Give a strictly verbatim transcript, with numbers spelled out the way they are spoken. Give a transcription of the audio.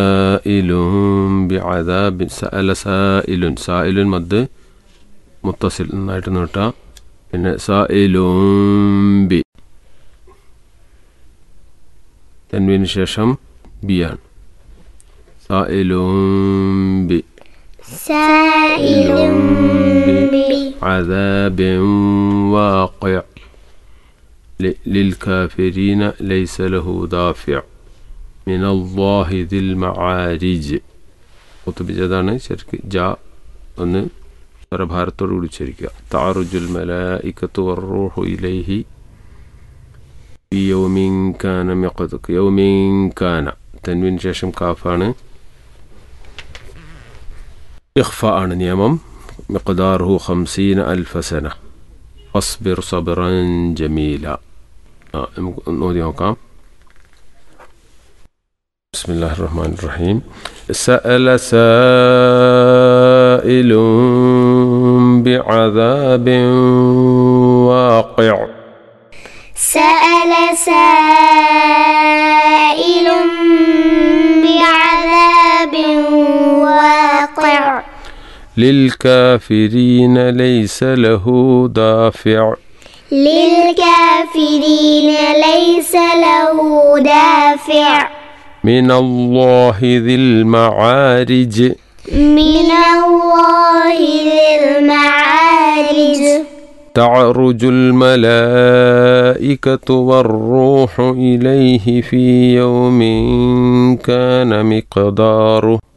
സായിലുൻ ബിഅദാബിൻ സഅല സായിലുൻ സായിലുൻ മദ് മുത്തസിൽ നന്നായിട്ട് നീട്ടാം. പിന്നെ സായിലുൻ ബി തൻവീന് ശേഷം ബിയാണ്. സായിലുൻ ബി സായിലുൻ ബി അദാബിൻ വാഖിഅ ലിൽകാഫിരീന ലൈസ ലഹു ദാഫിഅ മിനല്ലാഹി ദിൽ മആരിജ്. മുത്തബിജതാണ് ശരിക്ക് ജാ ഒന്ന് സ്വരഭാരത്തോട് കൂടി ഉച്ചരിക്കുക. തഅറുജുൽ മലായികത്തു വറൂഹു ഇലൈഹി ഫീ യൗമിൻ കാന മിഖ്ദാർ യൗമിൻ കാന തൻവീന് ശേഷം കാഫാണ്. ഇഖ്ഫ ആണ് നിയമം. മിഖ്ദാറുഹു ഖംസീന അൽഫ സന ഫസ്ബിർ സബ്റൻ ജമീല. നമുക്ക് നോക്കി നോക്കാം. ബിസ്മില്ലാഹിർ റഹ്മാനിർ റഹീം. സഅല സായിലുൻ ബിഅദാബിൻ വാഖിഅ سأل سائل بعذاب واقع للكافرين ليس له دافع للكافرين ليس له دافع من الله ذي المعارج من الله ذي المعارج تعرج الملائكة والروح إليه في يوم كان مقداره